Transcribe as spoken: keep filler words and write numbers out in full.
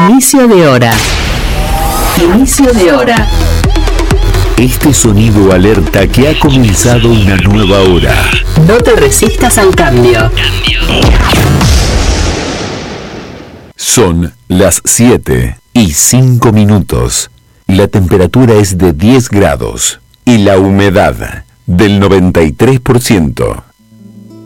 Inicio de hora. Inicio de hora. Este sonido alerta que ha comenzado una nueva hora. No te resistas al cambio. Son las siete y cinco minutos. La temperatura es de diez grados y la humedad del noventa y tres por ciento.